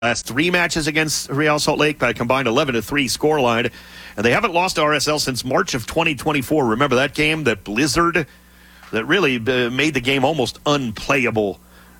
last three matches against Real Salt Lake by a combined 11-3 scoreline, and they haven't lost to RSL since March of 2024. Remember that game, that blizzard that really made the game almost unplayable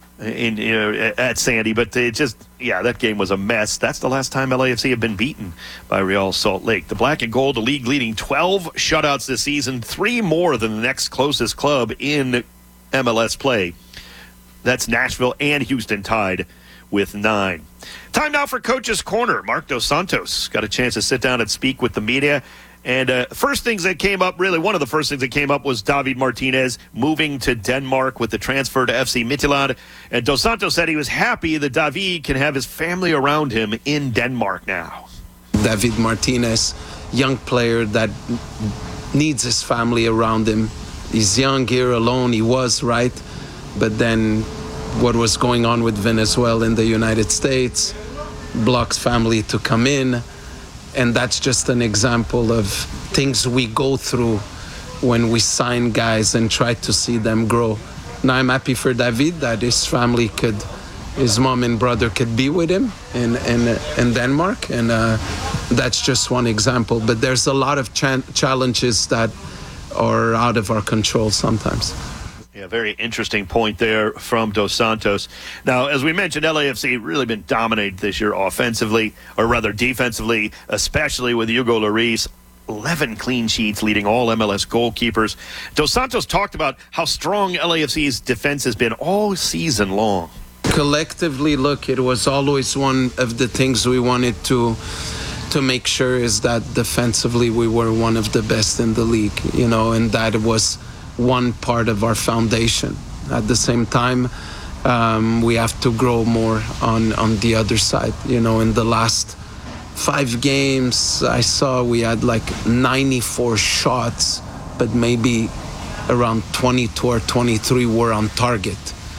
at Sandy, but that game was a mess. That's the last time LAFC have been beaten by Real Salt Lake. The Black and Gold, the league leading 12 shutouts this season, 3 more than the next closest club in MLS play. That's Nashville and Houston tied with 9. Time now for Coach's Corner. Marc Dos Santos got a chance to sit down and speak with the media. And one of the first things that came up was David Martinez moving to Denmark with the transfer to FC Midtjylland. And Dos Santos said he was happy that David can have his family around him in Denmark now. David Martinez, young player that needs his family around him. He's young here alone. He was, right? But then what was going on with Venezuela in the United States blocks family to come in. And that's just an example of things we go through when we sign guys and try to see them grow. Now I'm happy for David that his family his mom and brother could be with him in Denmark. And that's just one example. But there's a lot of challenges that are out of our control sometimes. Yeah, very interesting point there from Dos Santos. Now, as we mentioned, LAFC really been dominated this year offensively, or rather defensively, especially with Hugo Lloris. 11 clean sheets, leading all MLS goalkeepers. Dos Santos talked about how strong LAFC's defense has been all season long. Collectively, look, it was always one of the things we wanted to make sure is that defensively we were one of the best in the league, and that was one part of our foundation. At the same time, we have to grow more on the other side. In the last 5 games, I saw we had like 94 shots, but maybe around 22 or 23 were on target.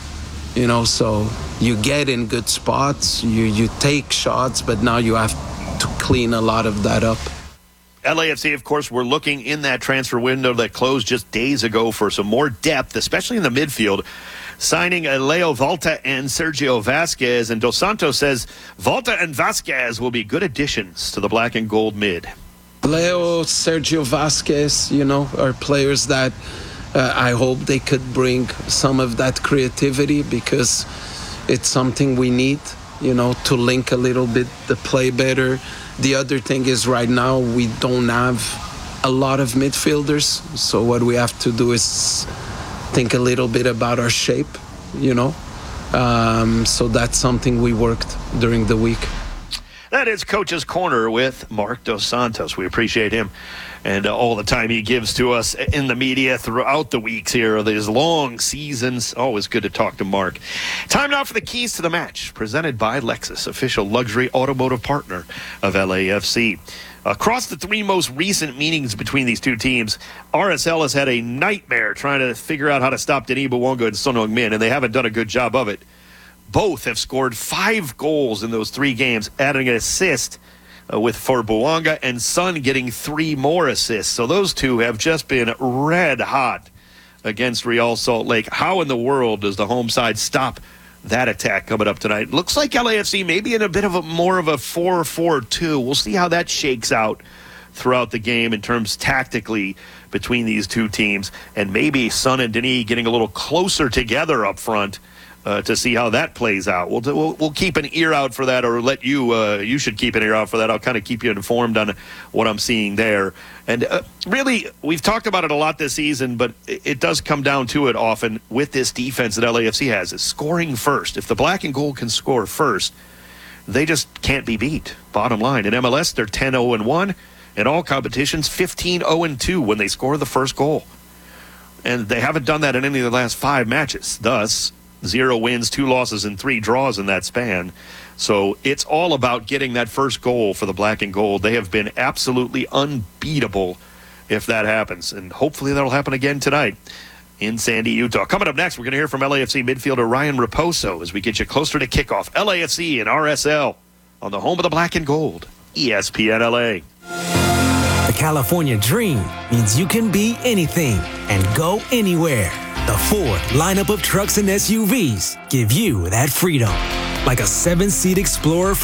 So you get in good spots, you take shots, but now you have to clean a lot of that up. LAFC, of course, we're looking in that transfer window that closed just days ago for some more depth, especially in the midfield, signing Leo Volta and Sergio Vasquez. And Dos Santos says Volta and Vasquez will be good additions to the Black and Gold mid. Leo, Sergio Vasquez, are players that I hope they could bring some of that creativity, because it's something we need, to link a little bit, the play better. The other thing is right now we don't have a lot of midfielders, so what we have to do is think a little bit about our shape, so that's something we worked during the week. That is Coach's Corner with Marc Dos Santos. We appreciate him and all the time he gives to us in the media throughout the weeks here of these long seasons. Always good to talk to Mark. Time now for the keys to the match, presented by Lexus, official luxury automotive partner of LAFC. Across the 3 most recent meetings between these two teams, RSL has had a nightmare trying to figure out how to stop Denis Bouanga and Son Heung-min, and they haven't done a good job of it. Both have scored 5 goals in those 3 games, adding an assist for Bouanga, and Son getting 3 more assists. So those two have just been red hot against Real Salt Lake. How in the world does the home side stop that attack coming up tonight? Looks like LAFC maybe in a bit of more of a 4-4-2. We'll see how that shakes out throughout the game in terms tactically between these two teams, and maybe Son and Denis getting a little closer together up front to see how that plays out. We'll keep an ear out for that, or let you should keep an ear out for that. I'll kind of keep you informed on what I'm seeing there. And really, we've talked about it a lot this season, but it does come down to it often with this defense that LAFC has, is scoring first. If the Black and Gold can score first, they just can't be beat, bottom line. In MLS, they're 10-0-1. In all competitions, 15-0-2 when they score the first goal. And they haven't done that in any of the last 5 matches. Thus, 0 wins, 2 losses, and 3 draws in that span. So it's all about getting that first goal for the Black and Gold. They have been absolutely unbeatable if that happens. And hopefully that'll happen again tonight in Sandy, Utah. Coming up next, we're going to hear from LAFC midfielder Ryan Raposo as we get you closer to kickoff. LAFC and RSL on the home of the Black and Gold, ESPN LA. The California dream means you can be anything and go anywhere. The Ford lineup of trucks and SUVs give you that freedom. like a 7-seat Explorer